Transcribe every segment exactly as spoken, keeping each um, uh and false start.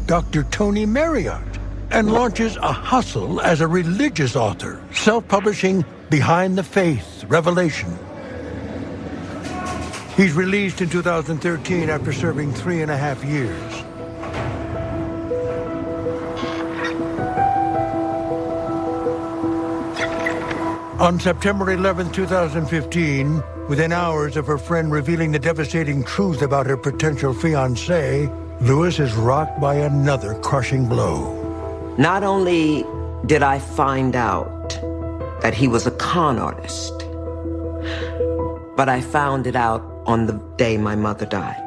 Doctor Tony Marriott and launches a hustle as a religious author, self-publishing Behind the Faith, Revelation. He's released in two thousand thirteen after serving three and a half years. On September eleventh, two thousand fifteen, within hours of her friend revealing the devastating truth about her potential fiancé, Lewis is rocked by another crushing blow. Not only did I find out that he was a con artist, but I found it out on the day my mother died.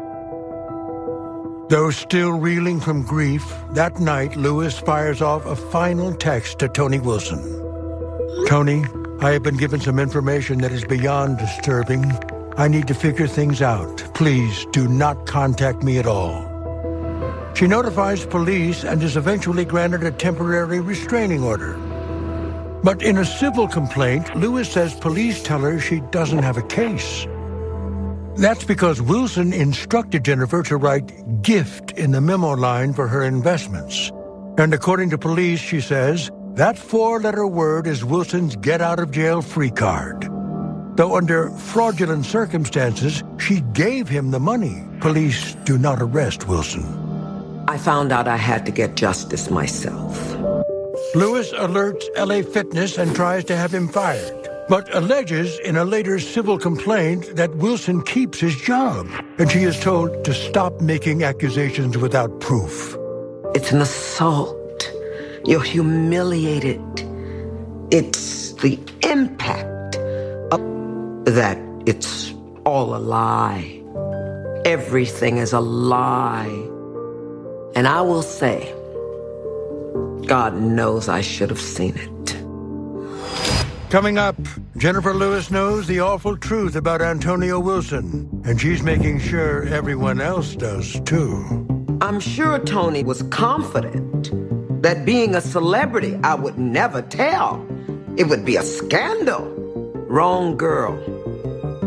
Though still reeling from grief, that night Lewis fires off a final text to Tony Wilson. Tony, I have been given some information that is beyond disturbing. I need to figure things out. Please do not contact me at all. She notifies police and is eventually granted a temporary restraining order. But in a civil complaint, Lewis says police tell her she doesn't have a case. That's because Wilson instructed Jennifer to write gift in the memo line for her investments. And according to police, she says, that four-letter word is Wilson's get-out-of-jail-free card. Though under fraudulent circumstances, she gave him the money. Police do not arrest Wilson. I found out I had to get justice myself. Lewis alerts L A Fitness and tries to have him fired, but alleges in a later civil complaint that Wilson keeps his job, and she is told to stop making accusations without proof. It's an assault. You're humiliated. It's the impact of that it's all a lie. Everything is a lie. And I will say, God knows I should have seen it. Coming up, Jennifer Lewis knows the awful truth about Antonio Wilson, and she's making sure everyone else does too. I'm sure Tony was confident that being a celebrity, I would never tell. It would be a scandal. Wrong girl.